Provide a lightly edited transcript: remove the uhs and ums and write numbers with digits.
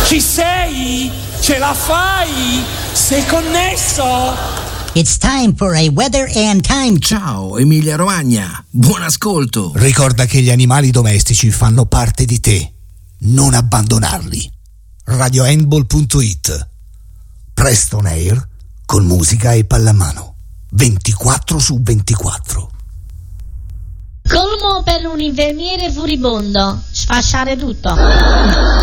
Ci sei? Ce la fai? Sei connesso? It's time for a weather and time. Ciao Emilia Romagna, buon ascolto. Ricorda che gli animali domestici fanno parte di te. Non abbandonarli. radiohandball.it. Preston Air con musica e pallamano 24/24. Colmo per un infermiere furibondo. Sfasciare tutto.